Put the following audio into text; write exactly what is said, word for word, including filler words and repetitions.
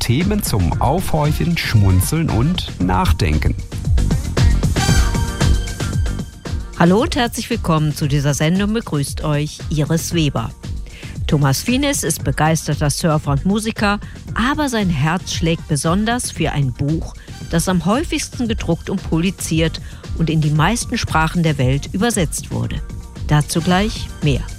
Themen zum Aufhorchen, Schmunzeln und Nachdenken. Hallo und herzlich willkommen zu dieser Sendung. Begrüßt euch Iris Weber. Thomas Finis ist begeisterter Surfer und Musiker, aber sein Herz schlägt besonders für ein Buch, das am häufigsten gedruckt und publiziert und in die meisten Sprachen der Welt übersetzt wurde. Dazu gleich mehr.